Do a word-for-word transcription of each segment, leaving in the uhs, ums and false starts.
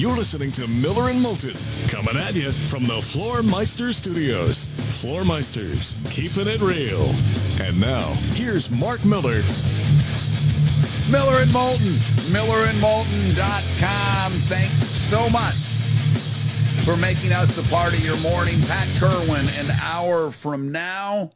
You're listening to Miller and Moulton, coming at you from the Floor Meister Studios. Floor Meisters, keeping it real. And now, here's Mark Miller. Miller and Moulton, miller and moulton dot com. Thanks so much for making us a part of your morning. Pat Kerwin, an hour from now.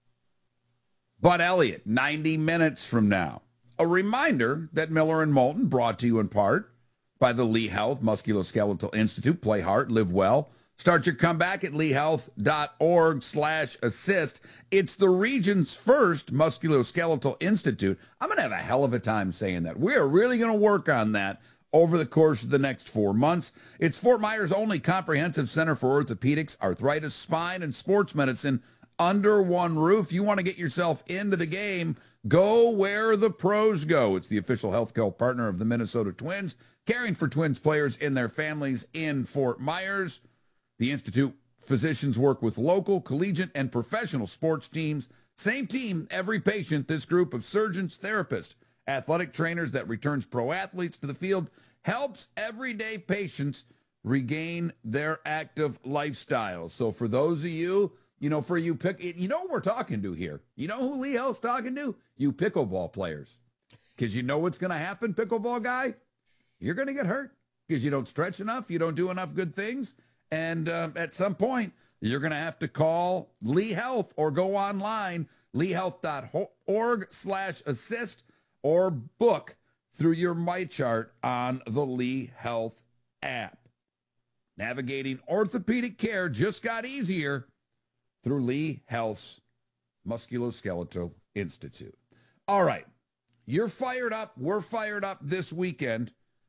Bud Elliott, ninety minutes from now. A reminder that Miller and Moulton brought to you in part by the Lee Health Musculoskeletal Institute. Play hard, live well. Start your comeback at lee health dot org slash assist. It's the region's first musculoskeletal institute. I'm going to have a hell of a time saying that. We are really going to work on that over the course of the next four months. It's Fort Myers' only comprehensive center for orthopedics, arthritis, spine, and sports medicine under one roof. You want to get yourself into the game, go where the pros go. It's the official healthcare partner of the Minnesota Twins, caring for Twins players and their families in Fort Myers. The Institute physicians work with local, collegiate, and professional sports teams. Same team, every patient. This group of surgeons, therapists, athletic trainers that returns pro athletes to the field helps everyday patients regain their active lifestyles. So for those of you, you know, for you, pick, you know what we're talking to here. You know who Lee Health's talking to? You pickleball players. Because you know what's going to happen, pickleball guy? You're going to get hurt because you don't stretch enough. You don't do enough good things. And uh, at some point, you're going to have to call Lee Health or go online, lee health dot org slash assist, or book through your MyChart on the Lee Health app. Navigating orthopedic care just got easier through Lee Health's Musculoskeletal Institute. All right. You're fired up. We're fired up this weekend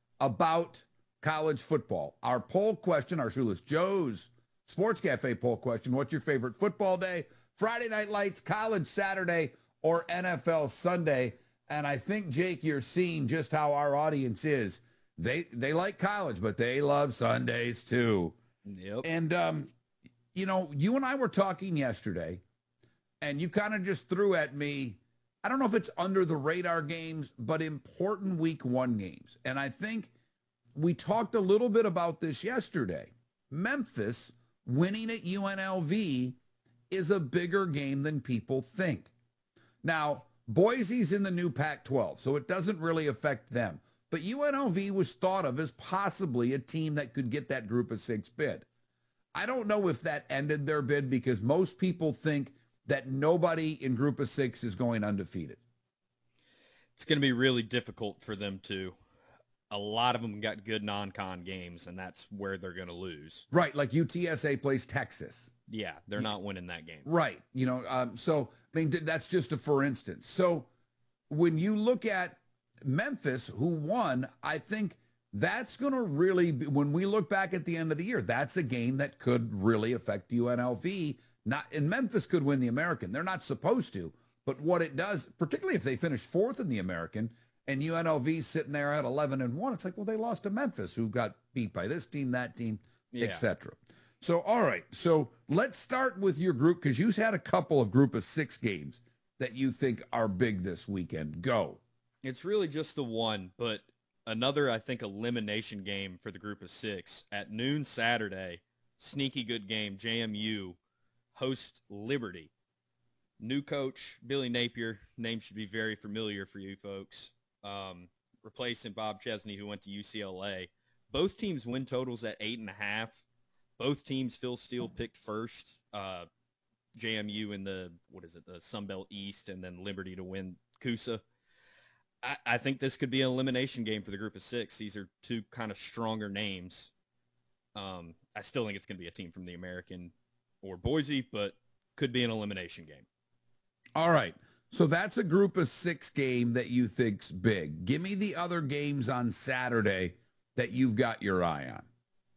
about college football. Our poll question, our Shoeless Joe's Sports Cafe poll question, what's your favorite football day? Friday Night Lights, college Saturday, or N F L Sunday? And I think, Jake, you're seeing just how our audience is. They they like college, but they love Sundays too. Yep. And, um, you know, you and I were talking yesterday, and you kind of just threw at me, I don't know if it's under the radar games, but important week one games. And I think we talked a little bit about this yesterday. Memphis winning at U N L V is a bigger game than people think. Now, Boise's in the new Pac twelve, so it doesn't really affect them. But U N L V was thought of as possibly a team that could get that group of six bid. I don't know if that ended their bid because most people think that nobody in group of six is going undefeated. It's going to be really difficult for them to. A lot of them got good non-con games, and that's where they're going to lose. Right, like U T S A plays Texas. Yeah, they're not winning that game. Right, you know, um, so, I mean, that's just a for instance. So when you look at Memphis, who won, I think that's going to really be, when we look back at the end of the year, that's a game that could really affect U N L V. Not, and Memphis could win the American. They're not supposed to, but what it does, particularly if they finish fourth in the American, and U N L V sitting there at eleven and one, it's like, well, they lost to Memphis, who got beat by this team, that team, yeah. et cetera. So, all right. So let's start with your group, because you've had a couple of group of six games that you think are big this weekend. Go. It's really just the one, but another, I think, elimination game for the group of six. At noon Saturday, sneaky good game, J M U host Liberty. New coach, Billy Napier, name should be very familiar for you folks. Um, replacing Bob Chesney, who went to U C L A. Both teams win totals at eight and a half. Both teams, Phil Steele picked first. Uh, J M U in the, what is it, the Sun Belt East, and then Liberty to win Coosa. I, I think this could be an elimination game for the group of six. These are two kind of stronger names. Um, I still think it's going to be a team from the American or Boise, but could be an elimination game. All right. So that's a group of six game that you think's big. Give me the other games on Saturday that you've got your eye on.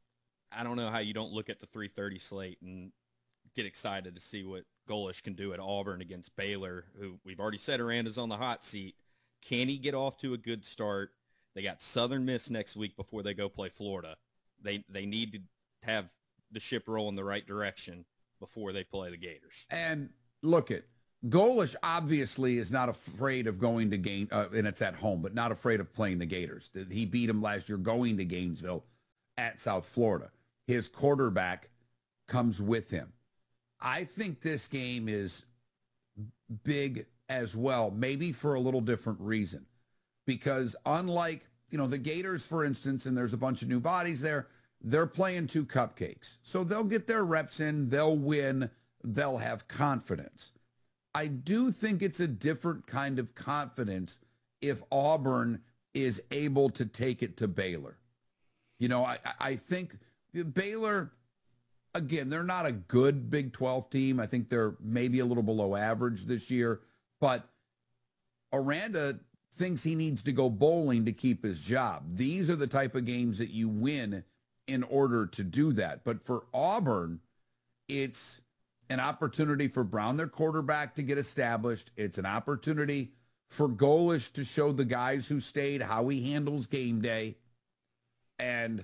I don't know how you don't look at the three thirty slate and get excited to see what Golish can do at Auburn against Baylor, who we've already said Aranda's on the hot seat. Can he get off to a good start? They got Southern Miss next week before they go play Florida. They they need to have the ship roll in the right direction before they play the Gators. And look at Golish obviously is not afraid of going to game, uh, and it's at home, but not afraid of playing the Gators. He beat them last year going to Gainesville. at South Florida. His quarterback comes with him. I think this game is big as well, maybe for a little different reason. Because unlike, you know, the Gators, for instance, and there's a bunch of new bodies there, they're playing two cupcakes. So they'll get their reps in, they'll win, they'll have confidence. I do think it's a different kind of confidence if Auburn is able to take it to Baylor. You know, I, I think Baylor, again, they're not a good Big twelve team. I think they're maybe a little below average this year. But Aranda thinks he needs to go bowling to keep his job. These are the type of games that you win in order to do that. But for Auburn, it's an opportunity for Brown, their quarterback, to get established. It's an opportunity for Golesh to show the guys who stayed how he handles game day. And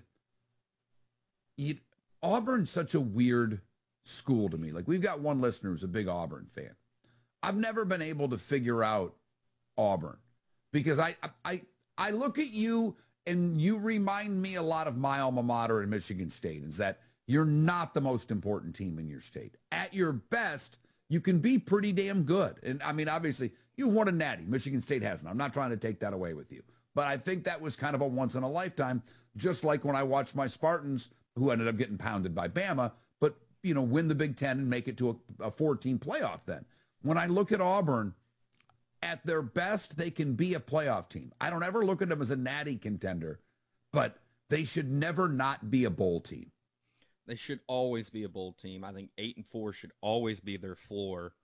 you, Auburn's such a weird school to me. Like, we've got one listener who's a big Auburn fan. I've never been able to figure out Auburn because I I I look at you and you remind me a lot of my alma mater in Michigan State, is that you're not the most important team in your state. At your best, you can be pretty damn good. And I mean, obviously, you've won a natty. Michigan State hasn't. I'm not trying to take that away with you. But I think that was kind of a once in a lifetime, just like when I watched my Spartans, who ended up getting pounded by Bama, but, you know, win the Big Ten and make it to a, a four-team playoff then. When I look at Auburn, at their best, they can be a playoff team. I don't ever look at them as a natty contender, but they should never not be a bowl team. They should always be a bowl team. I think eight and four should always be their floor.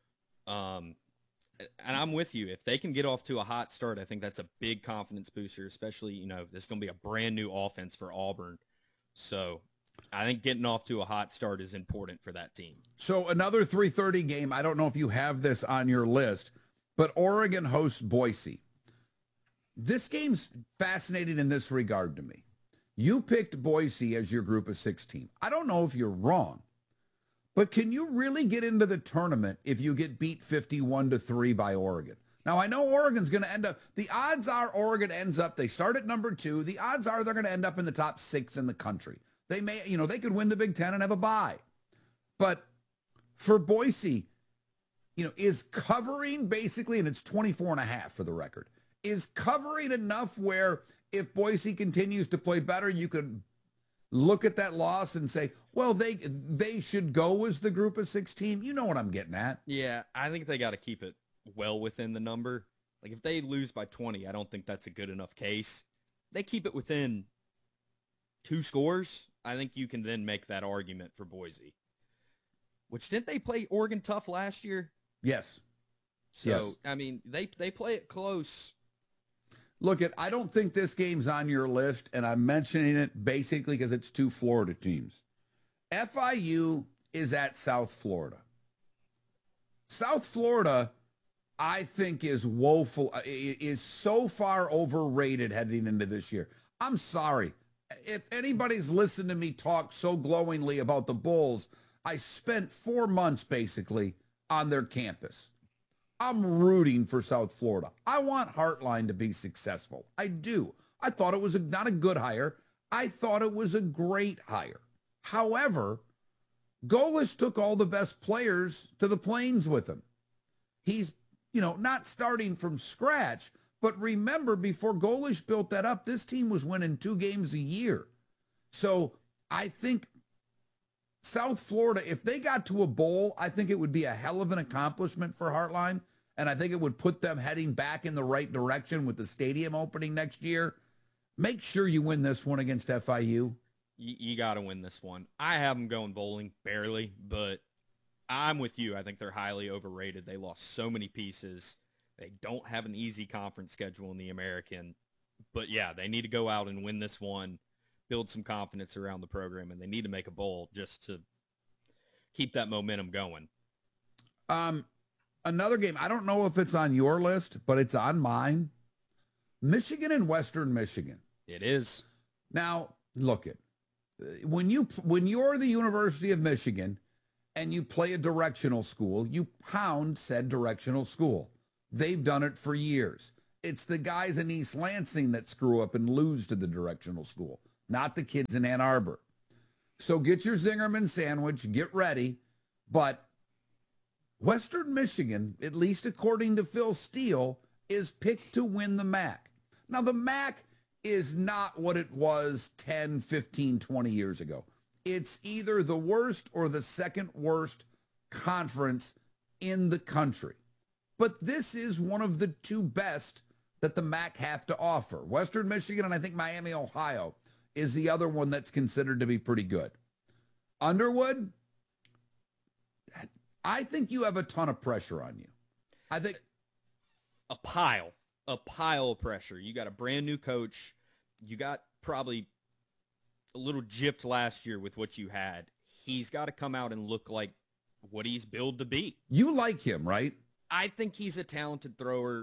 Um, and I'm with you. If they can get off to a hot start, I think that's a big confidence booster, especially, you know, this is going to be a brand new offense for Auburn. So I think getting off to a hot start is important for that team. So another three thirty game. I don't know if you have this on your list, but Oregon hosts Boise. This game's fascinating in this regard to me. You picked Boise as your group of six team. I don't know if you're wrong, but can you really get into the tournament if you get beat fifty-one to three by Oregon? Now, I know Oregon's going to end up, the odds are Oregon ends up, they start at number two. The odds are they're going to end up in the top six in the country. They may, you know, they could win the Big Ten and have a bye. But for Boise, you know, is covering basically, and it's twenty-four and a half for the record, is covering enough where if Boise continues to play better, you could look at that loss and say, well, they they should go as the group of six team. You know what I'm getting at. Yeah, I think they got to keep it well within the number. Like, if they lose by twenty, I don't think that's a good enough case. They keep it within two scores, I think you can then make that argument for Boise. Which, didn't they play Oregon tough last year? Yes. So, yes. I mean, they, they play it close. Look, at I don't think this game's on your list, and I'm mentioning it basically because it's two Florida teams. F I U is at South Florida. South Florida, I think, is woeful, is so far overrated heading into this year. I'm sorry. If anybody's listened to me talk so glowingly about the Bulls, I spent four months basically on their campus. I'm rooting for South Florida. I want Heartline to be successful. I do. I thought it was a, not a good hire. I thought it was a great hire. However, Golesh took all the best players to the Plains with him. He's, you know, not starting from scratch, but remember, before Golesh built that up, this team was winning two games a year. So I think South Florida, if they got to a bowl, I think it would be a hell of an accomplishment for Heartline. And I think it would put them heading back in the right direction with the stadium opening next year. Make sure you win this one against F I U. You, you got to win this one. I have them going bowling, barely, but I'm with you. I think they're highly overrated. They lost so many pieces. They don't have an easy conference schedule in the American. But, yeah, they need to go out and win this one, build some confidence around the program, and they need to make a bowl just to keep that momentum going. Um, another game, I don't know if it's on your list, but it's on mine. Michigan and Western Michigan. It is. Now, look it. When you when you're the University of Michigan and you play a directional school, you pound said directional school. They've done it for years. It's the guys in East Lansing that screw up and lose to the directional school. not the kids in Ann Arbor. So get your Zingerman sandwich, get ready. But Western Michigan, at least according to Phil Steele, is picked to win the M A C. Now, the M A C is not what it was ten, fifteen, twenty years ago. It's either the worst or the second worst conference in the country. But this is one of the two best that the M A C have to offer. Western Michigan and I think Miami, Ohio is the other one that's considered to be pretty good. Underwood, I think you have a ton of pressure on you. I think a pile, a pile of pressure. You got a brand new coach. You got probably a little gypped last year with what you had. He's got to come out and look like what he's billed to be. You like him, right? I think he's a talented thrower.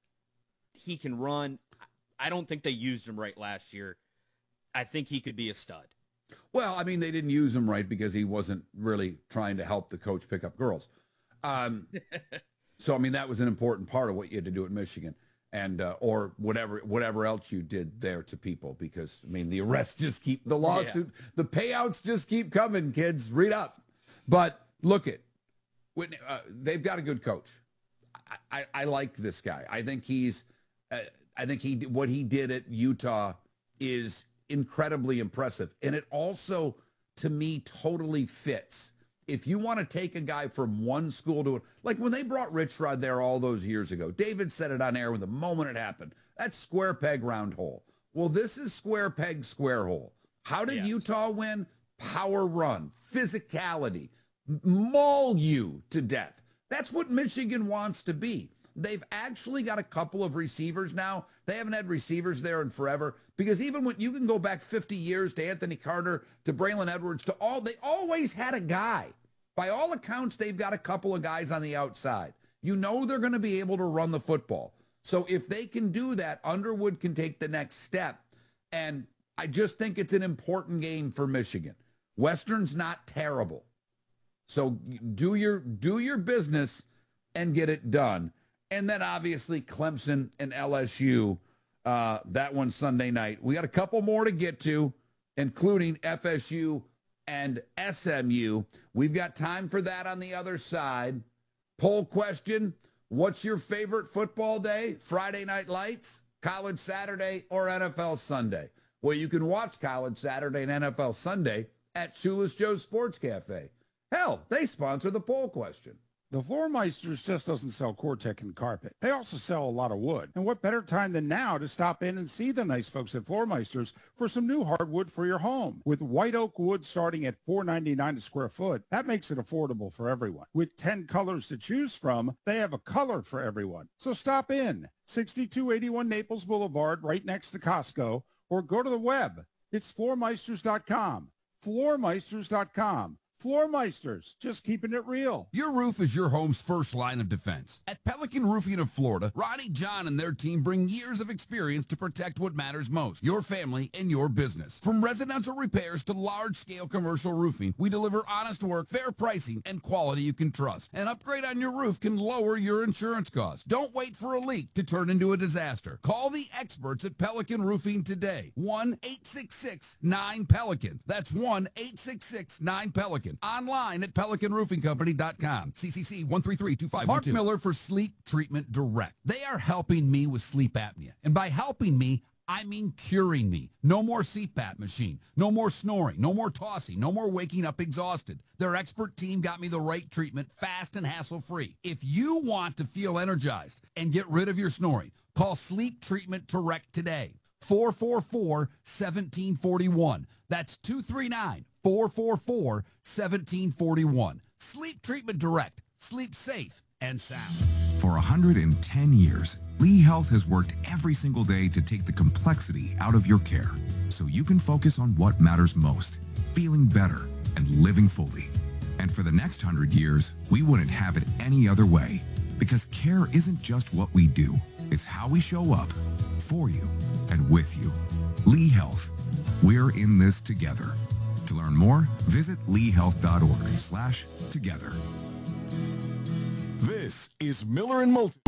He can run. I don't think they used him right last year. I think he could be a stud. Well, I mean, they didn't use him right because he wasn't really trying to help the coach pick up girls. Um, so, I mean, that was an important part of what you had to do at Michigan, and uh, or whatever whatever else you did there to people. Because I mean, the arrests just keep the lawsuit, yeah. the payouts just keep coming. Kids, read up. But look at, when, uh, they've got a good coach. I, I, I like this guy. I think he's. Uh, I think he what he did at Utah is incredibly impressive. And it also, to me, totally fits. If you want to take a guy from one school to, like when they brought Rich Rod there all those years ago, David said it on air with the moment it happened. That's square peg, round hole. Well, this is square peg, square hole. How did yes. Utah win? Power run, physicality, maul you to death. That's what Michigan wants to be. They've actually got a couple of receivers now. They haven't had receivers there in forever, because even when you can go back fifty years to Anthony Carter, to Braylon Edwards, to all, they always had a guy. By all accounts, they've got a couple of guys on the outside. You know they're going to be able to run the football. So if they can do that, Underwood can take the next step. And I just think it's an important game for Michigan. Western's not terrible. So do your, do your business and get it done. And then obviously Clemson and L S U, uh, that one Sunday night. We got a couple more to get to, including F S U and S M U. We've got time for that on the other side. Poll question, what's your favorite football day? Friday Night Lights, College Saturday, or N F L Sunday? Well, you can watch College Saturday and N F L Sunday at Shoeless Joe's Sports Cafe. Hell, they sponsor the poll question. The Floormeisters just doesn't sell Cortec and carpet. They also sell a lot of wood. And what better time than now to stop in and see the nice folks at Floormeisters for some new hardwood for your home. With white oak wood starting at four ninety-nine a square foot, that makes it affordable for everyone. With ten colors to choose from, they have a color for everyone. So stop in. sixty-two eighty-one Naples Boulevard, right next to Costco, or go to the web. It's floormeisters dot com. floormeisters dot com. Floormeisters, just keeping it real. Your roof is your home's first line of defense. At Pelican Roofing of Florida, Ronnie John and their team bring years of experience to protect what matters most, your family and your business. From residential repairs to large-scale commercial roofing, we deliver honest work, fair pricing, and quality you can trust. An upgrade on your roof can lower your insurance costs. Don't wait for a leak to turn into a disaster. Call the experts at Pelican Roofing today. one eight six six nine Pelican. That's one eight six six nine Pelican. Online at pelican roofing company dot com. C C C one three three two five one two. Mark Miller for Sleep Treatment Direct. They are helping me with sleep apnea. And by helping me, I mean curing me. No more C PAP machine. No more snoring. No more tossing. No more waking up exhausted. Their expert team got me the right treatment, fast and hassle-free. If you want to feel energized and get rid of your snoring, call Sleep Treatment Direct today. four four four, one seven four one. That's two three nine, four four four, one seven four one. Sleep Treatment Direct. Sleep safe and sound. For one hundred ten years, Lee Health has worked every single day to take the complexity out of your care so you can focus on what matters most, feeling better and living fully. And for the next hundred years, we wouldn't have it any other way, because care isn't just what we do, it's how we show up for you and with you. Lee Health. We're in this together. To learn more, visit lee health dot org slash together. This is Miller and Moulton.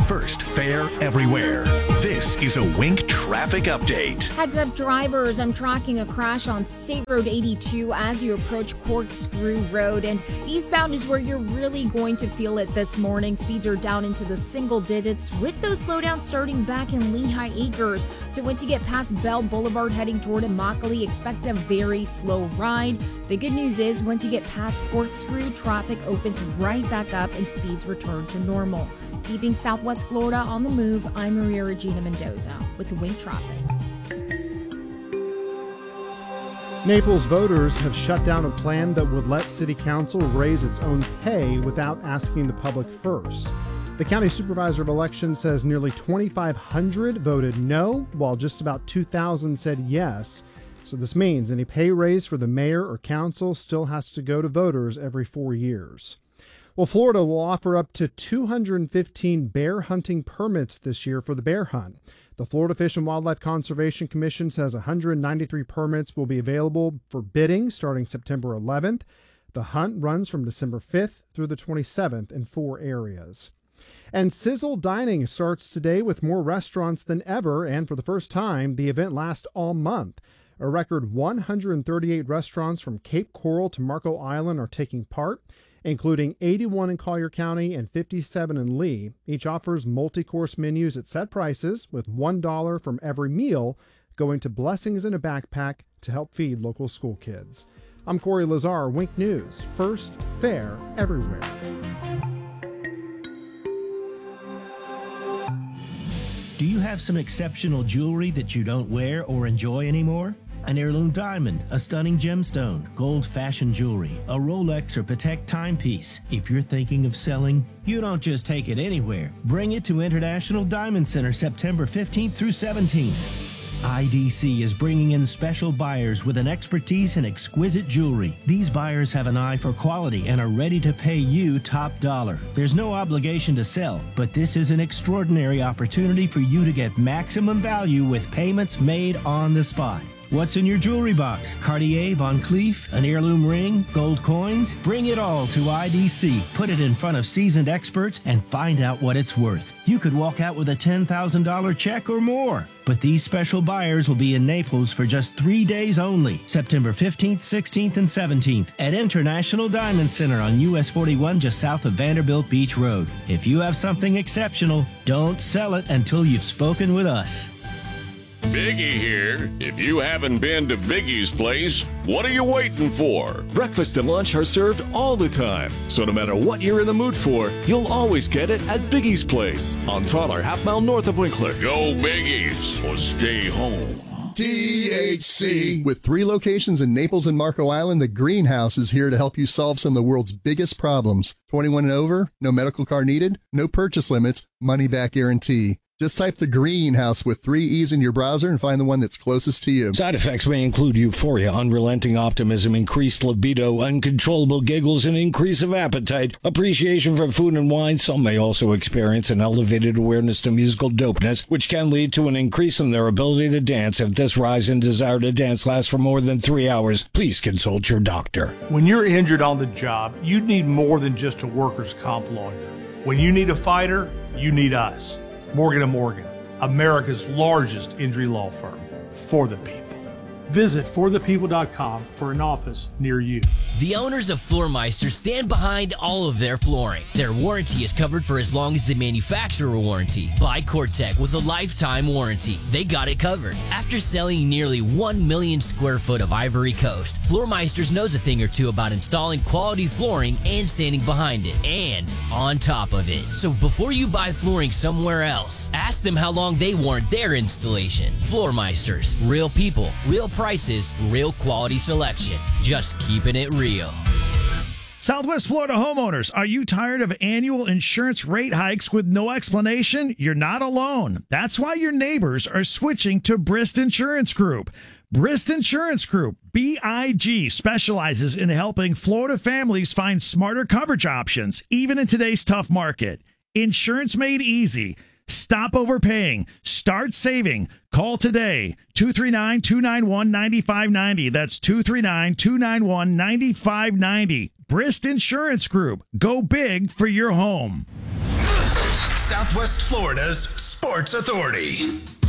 First, fair everywhere. This is a Wink traffic update. Heads up, drivers. I'm tracking a crash on State Road eighty-two as you approach Corkscrew Road. And eastbound is where you're really going to feel it this morning. Speeds are down into the single digits with those slowdowns starting back in Lehigh Acres. So once you get past Bell Boulevard heading toward Immokalee, expect a very slow ride. The good news is once you get past Corkscrew, traffic opens right back up and speeds return to normal. Keeping Southwest Florida on the move, I'm Maria Regina Mendoza with the Wink Traffic. Naples voters have shut down a plan that would let City Council raise its own pay without asking the public first. The County Supervisor of Elections says nearly twenty-five hundred voted no, while just about two thousand said yes. So this means any pay raise for the mayor or council still has to go to voters every four years. Well, Florida will offer up to two hundred fifteen bear hunting permits this year for the bear hunt. The Florida Fish and Wildlife Conservation Commission says one hundred ninety-three permits will be available for bidding starting September eleventh. The hunt runs from December fifth through the twenty-seventh in four areas. And Sizzle Dining starts today with more restaurants than ever, and for the first time, the event lasts all month. A record one hundred thirty-eight restaurants from Cape Coral to Marco Island are taking part, including eighty-one in Collier County and fifty-seven in Lee. Each offers multi-course menus at set prices, with one dollar from every meal going to Blessings in a Backpack to help feed local school kids. I'm Corey Lazar, Wink News. First, fair everywhere. Do you have some exceptional jewelry that you don't wear or enjoy anymore? An heirloom diamond, a stunning gemstone, gold fashion jewelry, a Rolex or Patek timepiece. If you're thinking of selling, you don't just take it anywhere. Bring it to International Diamond Center September fifteenth through seventeenth. I D C is bringing in special buyers with an expertise in exquisite jewelry. These buyers have an eye for quality and are ready to pay you top dollar. There's no obligation to sell, but this is an extraordinary opportunity for you to get maximum value with payments made on the spot. What's in your jewelry box? Cartier, Van Cleef, an heirloom ring, gold coins? Bring it all to I D C. Put it in front of seasoned experts and find out what it's worth. You could walk out with a ten thousand dollars check or more. But these special buyers will be in Naples for just three days only, September fifteenth, sixteenth, and seventeenth at International Diamond Center on U S forty-one just south of Vanderbilt Beach Road. If you have something exceptional, don't sell it until you've spoken with us. Biggie here. If you haven't been to Biggie's place, what are you waiting for? Breakfast and lunch are served all the time, so no matter what you're in the mood for, you'll always get it at Biggie's Place on Fowler, half mile north of Winkler. Go Biggie's or stay home. T H C. With three locations in Naples and Marco Island, the Greenhouse is here to help you solve some of the world's biggest problems. twenty-one and over, no medical card needed, no purchase limits, money back guarantee. Just type the Greenhouse with three E's in your browser and find the one that's closest to you. Side effects may include euphoria, unrelenting optimism, increased libido, uncontrollable giggles, and increase of appetite, appreciation for food and wine. Some may also experience an elevated awareness to musical dopeness, which can lead to an increase in their ability to dance. If this rise in desire to dance lasts for more than three hours, please consult your doctor. When you're injured on the job, you need more than just a workers' comp lawyer. When you need a fighter, you need us. Morgan and Morgan, America's largest injury law firm, for the people. Visit for the people dot com for an office near you. The owners of Floormeister stand behind all of their flooring. Their warranty is covered for as long as the manufacturer warranty. Buy Cortec with a lifetime warranty. They got it covered. After selling nearly one million square foot of Ivory Coast, Floormeisters knows a thing or two about installing quality flooring and standing behind it, and on top of it. So before you buy flooring somewhere else, ask them how long they warrant their installation. Floormeisters, real people, real prices, real quality selection. Just keeping it real. Southwest Florida homeowners, are you tired of annual insurance rate hikes with no explanation? You're not alone. That's why your neighbors are switching to Brist Insurance Group. Brist Insurance Group, B I G, specializes in helping Florida families find smarter coverage options, even in today's tough market. Insurance made easy. Stop overpaying. Start saving. Call today. two three nine, two nine one, nine five nine zero. That's two three nine, two nine one, nine five nine zero. Brist Insurance Group. Go big for your home. Southwest Florida's Sports Authority.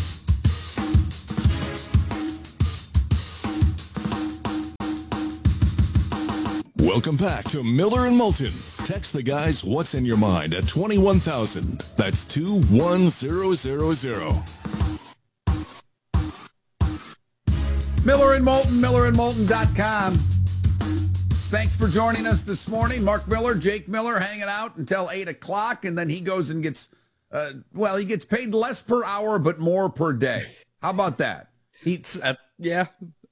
Welcome back to Miller and Moulton. Text the guys what's in your mind at twenty-one thousand. That's two one zero zero zero. Miller and Moulton, miller and moulton dot com. Thanks for joining us this morning. Mark Miller, Jake Miller hanging out until eight o'clock, and then he goes and gets, uh, well, he gets paid less per hour, but more per day. How about that? He's, uh, yeah,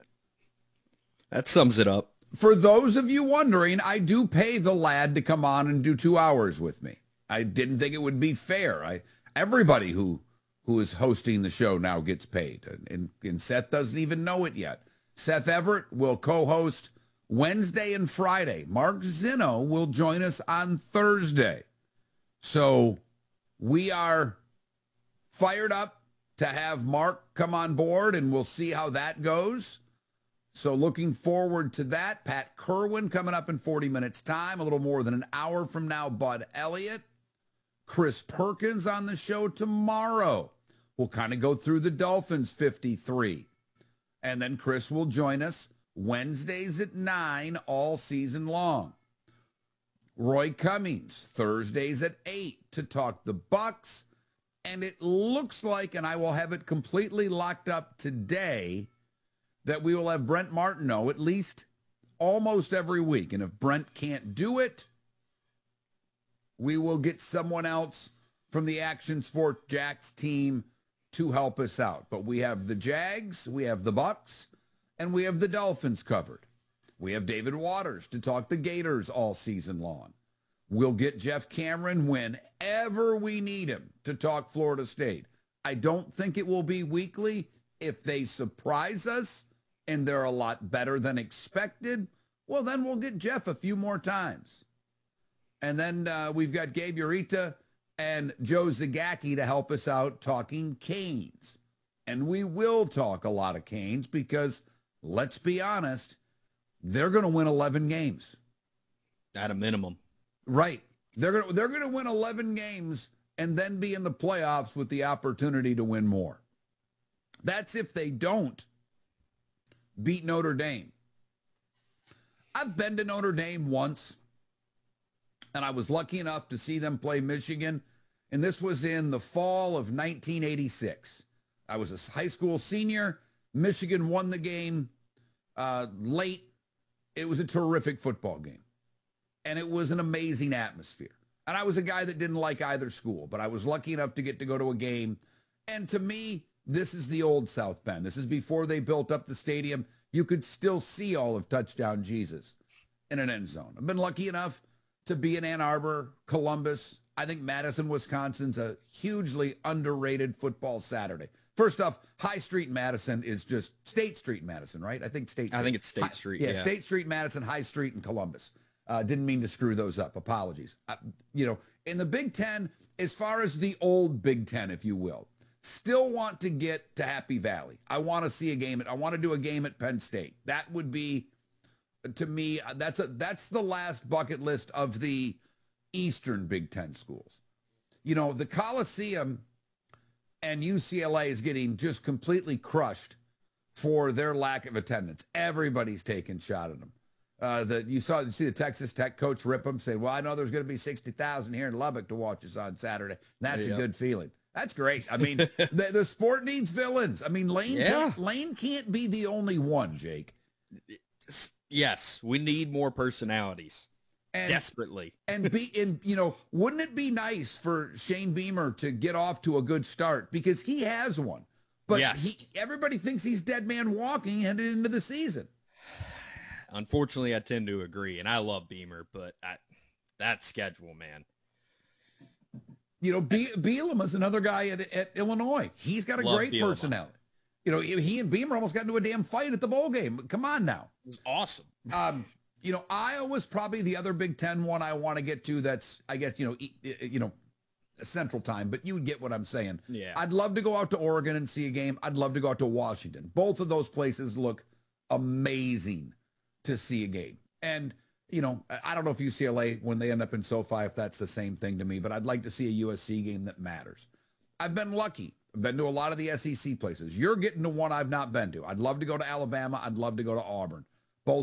that sums it up. For those of you wondering, I do pay the lad to come on and do two hours with me. I didn't think it would be fair. I everybody who who is hosting the show now gets paid, and, and Seth doesn't even know it yet. Seth Everett will co-host Wednesday and Friday. Mark Zinno will join us on Thursday. So we are fired up to have Mark come on board, and we'll see how that goes. So looking forward to that. Pat Kerwin coming up in forty minutes time, a little more than an hour from now. Bud Elliott, Chris Perkins on the show tomorrow. We'll kind of go through the Dolphins fifty-three. And then Chris will join us Wednesdays at nine all season long. Roy Cummings, Thursdays at eight to talk the Bucks. And it looks like, and I will have it completely locked up today, that we will have Brent Martineau at least almost every week. And if Brent can't do it, we will get someone else from the Action Sports Jacks team to help us out. But we have the Jags, we have the Bucks, and we have the Dolphins covered. We have David Waters to talk the Gators all season long. We'll get Jeff Cameron whenever we need him to talk Florida State. I don't think it will be weekly. If they surprise us and they're a lot better than expected, well, then we'll get Jeff a few more times. And then uh, we've got Gabe Ureta and Joe Zagacki to help us out talking Canes. And we will talk a lot of Canes because, let's be honest, they're going to win eleven games. At a minimum. Right. They're going to, they're going to win eleven games and then be in the playoffs with the opportunity to win more. That's if they don't beat Notre Dame. I've been to Notre Dame once, and I was lucky enough to see them play Michigan, and this was in the fall of nineteen eighty-six. I was a high school senior. Michigan won the game uh, late. It was a terrific football game, and it was an amazing atmosphere. And I was a guy that didn't like either school, but I was lucky enough to get to go to a game. And to me, this is the old South Bend. This is before they built up the stadium. You could still see all of Touchdown Jesus in an end zone. I've been lucky enough to be in Ann Arbor, Columbus. I think Madison, Wisconsin's a hugely underrated football Saturday. First off, High Street Madison is just State Street Madison, right? I think State Street. I think it's State High, Street. Yeah, yeah, State Street Madison, High Street, and Columbus. Uh, didn't mean to screw those up. Apologies. Uh, you know, in the Big Ten, as far as the old Big Ten, if you will, still want to get to Happy Valley. I want to see a game. At, I want to do a game at Penn State. That would be, to me, that's a that's the last bucket list of the Eastern Big Ten schools. You know, the Coliseum and U C L A is getting just completely crushed for their lack of attendance. Everybody's taking shot at them. Uh, the, you saw, you see the Texas Tech coach rip them, say, well, I know there's going to be sixty thousand here in Lubbock to watch us on Saturday. That's yeah. a good feeling. That's great. I mean, the, the sport needs villains. I mean, Lane, yeah. can't, Lane can't be the only one, Jake. Yes, we need more personalities. And, desperately. and be in, you know, wouldn't it be nice for Shane Beamer to get off to a good start? Because he has one. But yes. he, everybody thinks he's dead man walking headed into the season. Unfortunately, I tend to agree, and I love Beamer, but I, that schedule, man. You know, Be- Bielema is another guy at, at Illinois. He's got a love great Bielema. personality. You know, he and Beamer almost got into a damn fight at the bowl game. Come on now. It was awesome. Um, you know, Iowa's probably the other Big Ten one I want to get to. That's, I guess, you know, e- you know, Central Time, but you would get what I'm saying. Yeah. I'd love to go out to Oregon and see a game. I'd love to go out to Washington. Both of those places look amazing to see a game. And you know, I don't know if U C L A, when they end up in SoFi, if that's the same thing to me, but I'd like to see a U S C game that matters. I've been lucky. I've been to a lot of the S E C places. You're getting to one I've not been to. I'd love to go to Alabama. I'd love to go to Auburn.